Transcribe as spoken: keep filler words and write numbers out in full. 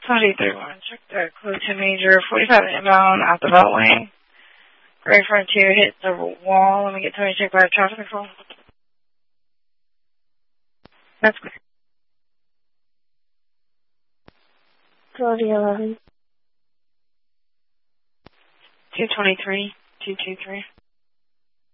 Tony three one, check that. Clue two major, forty-five inbound, out the beltway. Gray Frontier hit the wall. Let me get Tony checked by traffic control. That's good. Cody eleven. two twenty-three, two two three.